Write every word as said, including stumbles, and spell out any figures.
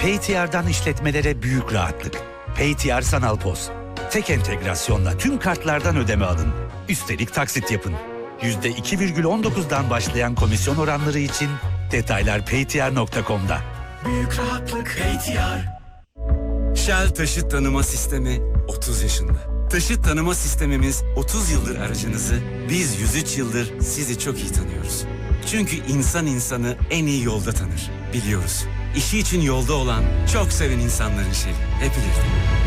P T R'dan işletmelere büyük rahatlık. P T R Sanal Poz. Tek entegrasyonla tüm kartlardan ödeme alın. Üstelik taksit yapın. yüzde iki virgül on dokuzdan başlayan komisyon oranları için detaylar paytr nokta com'da. Büyük rahatlık P T R. Shell Taşıt Tanıma Sistemi otuz yaşında. Taşıt tanıma sistemimiz otuz yıldır aracınızı, biz yüz üç yıldır sizi çok iyi tanıyoruz. Çünkü insan insanı en iyi yolda tanır, biliyoruz. İşi için yolda olan, çok seven insanların şeyi, hep birlikte.